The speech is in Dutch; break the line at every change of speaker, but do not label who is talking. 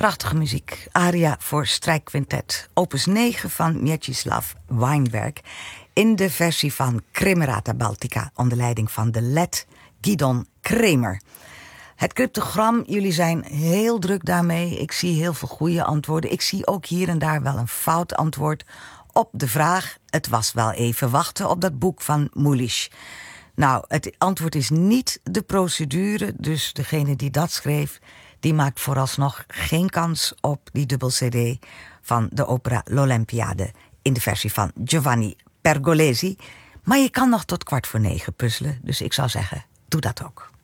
Prachtige muziek. Aria voor strijkquintet. Opus 9 van Mieczysław Weinberg. In de versie van Kremerata Baltica. Onder leiding van de led Gidon Kremer. Het cryptogram, jullie zijn heel druk daarmee. Ik zie heel veel goede antwoorden. Ik zie ook hier en daar wel een fout antwoord op de vraag. Het was wel even wachten op dat boek van Mulisch. Nou, het antwoord is niet de procedure. Dus degene die dat schreef, die maakt vooralsnog geen kans op die dubbel cd van de opera L'Olympiade in de versie van Giovanni Pergolesi. Maar je kan nog tot 8:45 puzzelen, dus ik zou zeggen, doe dat ook.